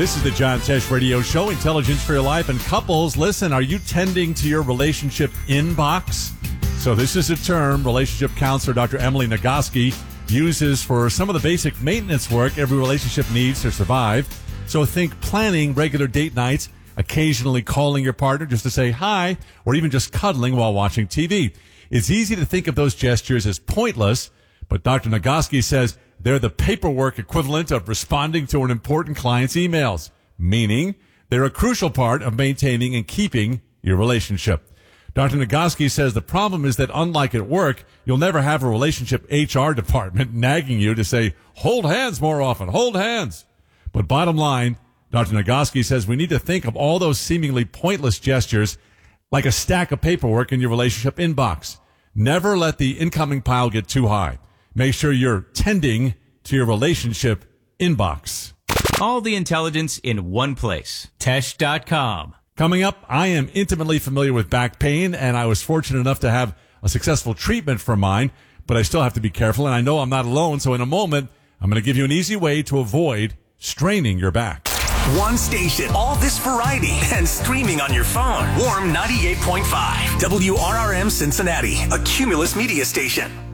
This is the John Tesh Radio Show, Intelligence for Your Life. And couples, listen, are you tending to your relationship inbox? So this is a term relationship counselor Dr. Emily Nagoski uses for some of the basic maintenance work every relationship needs to survive. So think planning regular date nights, occasionally calling your partner just to say hi, or even just cuddling while watching TV. It's easy to think of those gestures as pointless, but Dr. Nagoski says they're the paperwork equivalent of responding to an important client's emails, meaning they're a crucial part of maintaining and keeping your relationship. Dr. Nagoski says the problem is that unlike at work, you'll never have a relationship HR department nagging you to say, hold hands more often, hold hands. But bottom line, Dr. Nagoski says we need to think of all those seemingly pointless gestures like a stack of paperwork in your relationship inbox. Never let the incoming pile get too high. Make sure you're tending to your relationship inbox. All the intelligence in one place. Tesh.com. Coming up, I am intimately familiar with back pain, and I was fortunate enough to have a successful treatment for mine, but I still have to be careful, and I know I'm not alone, so in a moment, I'm going to give you an easy way to avoid straining your back. One station, all this variety, and streaming on your phone. Warm 98.5. WRRM Cincinnati, a Cumulus media station.